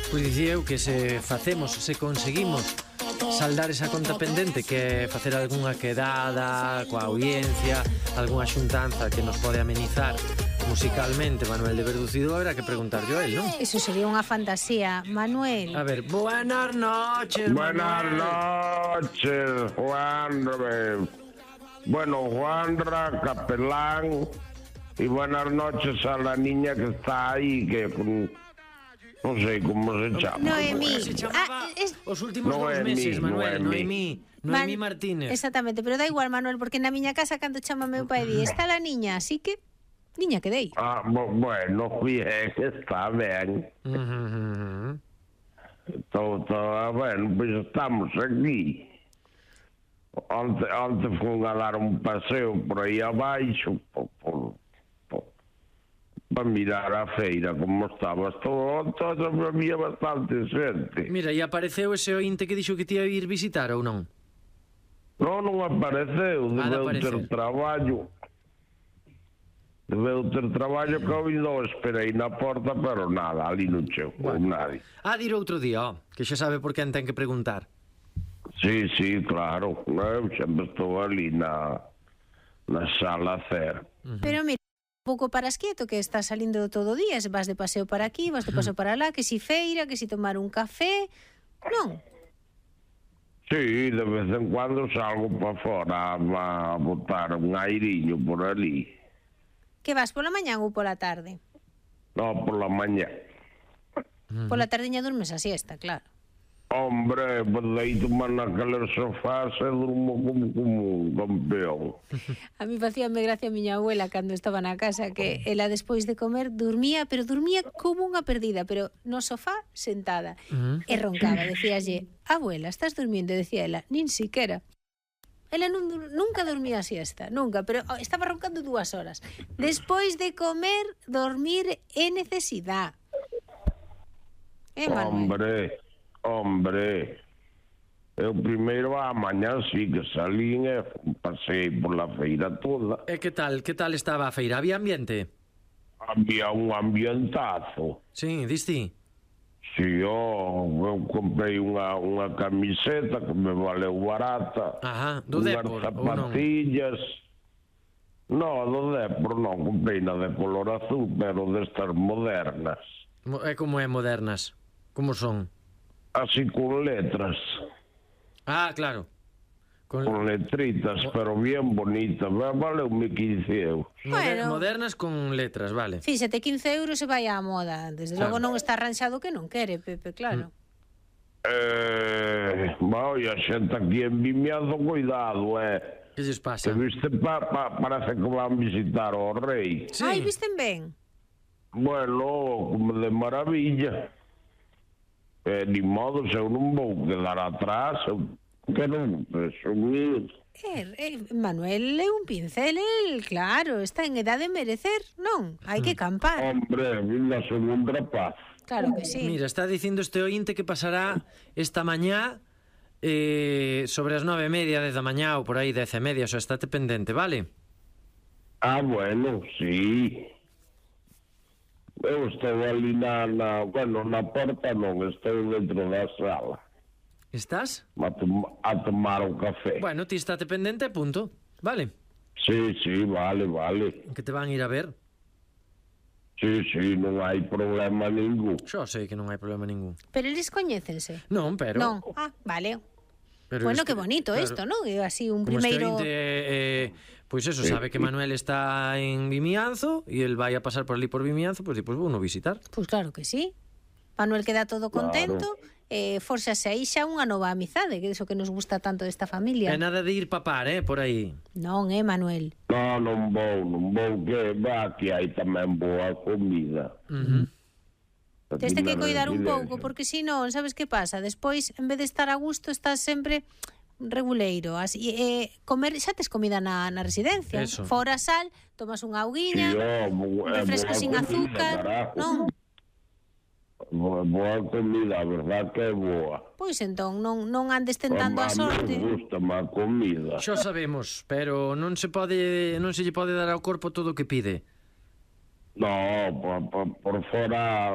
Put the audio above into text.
Pois dicía eu que se conseguimos saldar esa conta pendente, que é facer algunha quedada coa audiencia, algunha xuntanza que nos pode amenizar musicalmente Manuel de Verducido, habrá que preguntarlle a él, non? Eso sería unha fantasía, Manuel. A ver, buenas noches, Buenas Manuel. noches, Juanra. Bueno, Juanra, capelán. Y buenas noches a la niña que está ahí, que no sé cómo se llama. Noemí. Se chamaba os últimos Noemí, 2 meses, Manuel. Noemí. Noemí Martínez. Exactamente, pero da igual, Manuel, porque na miña casa cando chama meu pai di, está la niña, así que niña que dei. Ah, bueno, bien, está bien. Todo bueno, pues estamos aquí. Antes fui a dar un paseo por aí abaixo, para mirar a feira como estaba. Todo había bastante xente. Mira, e apareceu ese ointe que dixo que te ia ir visitar ou non? Non apareceu, debeu ter traballo que eu esperei na porta, pero nada, ali non chegou nadie. Dir outro día, que xa sabe por quen ten que preguntar. Sí, claro, eu sempre estou ali na sala a hacer. Pero mira, un pouco paras quieto, que estás salindo todo o día, vas de paseo para aquí, vas de paseo para lá, que si feira, que si tomar un café, non? Sí, de vez en cuando salgo para fora a botar un airiño por ali. Que vas pola mañá ou pola tarde? No, por la mañá. Pola tardeña durmes a siesta, claro. Hombre, deito-me naqueles sofás e durmo como un campeón. A mí facíame gracia a miña abuela cando estaba na casa, que ela despois de comer dormía, pero dormía como unha perdida, pero no sofá sentada. E roncaba, decíalle, abuela, estás durmiendo? E decía ela, nin siquera. Ela nunca dormía a siesta, nunca, pero estaba roncando 2 horas. Despois de comer, dormir é necesidade. Manuel? Hombre, eu primeiro a mañá sí que salín e pasei por la feira toda. E que tal estaba a feira? Había ambiente? Había un ambientazo. Sí, diste? Sí, eu comprei unha camiseta que me valeu barata. Ajá, do Depor, unhas zapatillas. No, do Depor non, comprei na de color azul, pero destas modernas. E como é modernas? Como son? Así con letras. Ah, claro. Con letritas, pero bien bonitas. Valeu-me 15 euros. Bueno. Modernas con letras, vale. Fíxate, 15 euros se vai á moda. Desde logo non está arranxado que non quere, Pepe, claro. Vai, a xente aquí en Vimianzo, cuidado, Que lles pasa? Que viste, parece que van visitar ao rei. Sí. Ai, visten ben? Bueno, como de maravilla. Ni modo, se eu non vou quedar atrás, eu quero presumir. Manuel é un pincel, claro, está en edade de merecer, non? Hai que campar. Hombre, vinda son un rapaz. Claro que sí. Mira, está dicindo este ointe que pasará esta mañá sobre as 9:30, 10 da mañá ou por aí 10:30, estate pendente, vale? Ah, bueno, sí. Eu estou ali na porta non, estou dentro da sala. Estás? A tomar un café. Bueno, ti estate pendente e punto, vale? Sí, vale. Que te van ir a ver? Sí, non hai problema ningún. Xo sei que non hai problema ningún. Pero eles coñécense? Non, pero... Non, vale. Pero bueno, que bonito claro, isto, non? É así un como primeiro... Pois eso, sabe que Manuel está en Vimianzo e el vai a pasar por ali por Vimianzo, pois depois vou no visitar. Pois claro que sí. Manuel queda todo contento, forxase aí xa unha nova amizade, que é iso que nos gusta tanto desta familia. É nada de ir papar, por aí. Non, Manuel? Non vou, que va, que hai tamén boa comida. Teste que coidar un pouco, porque se non, sabes que pasa? Despois, en vez de estar a gusto, estás sempre reguleiro. Así, comer, xa tes comida na residencia. Eso. Fora sal, tomas unha auguiña, un refresco sin azúcar, non? Boa comida, a verdad que é boa. Pois entón, non andes tentando a sorte. A mí gusta má comida. Xo sabemos, pero non se lle pode dar ao corpo todo o que pide. No, por fora